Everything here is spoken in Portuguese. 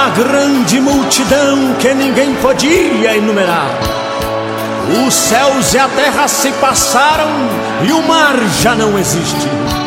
uma grande multidão que ninguém podia enumerar. Os céus e a terra se passaram e o mar já não existe.